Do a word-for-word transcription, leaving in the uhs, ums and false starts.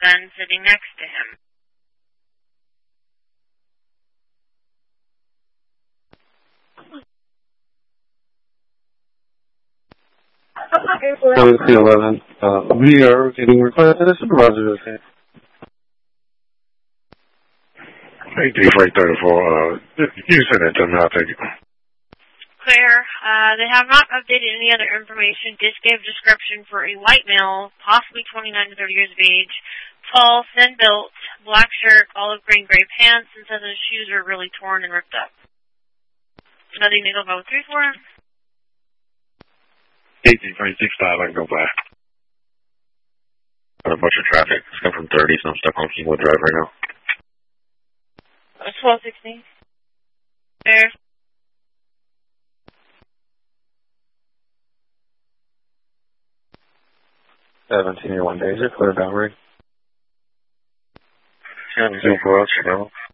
gun sitting next to him. seven three eleven. Uh, we are getting requested as supervisor. Okay. eighteen five thirty-four, uh, you sent it to me, I'll take it. Clear. Uh, they have not updated any other information. Just gave a description for a white male, possibly twenty-nine to thirty years of age, tall, thin built, black shirt, olive green gray pants, and says his shoes are really torn and ripped up. Nothing to go by with three four. eighteen five six five, I can go back. Got a bunch of traffic. It's coming from thirty, so I'm stuck on Kingwood Drive right now. twelve sixteen. There. seventeen year one days, clear down rig. Yeah, zero for us, you know.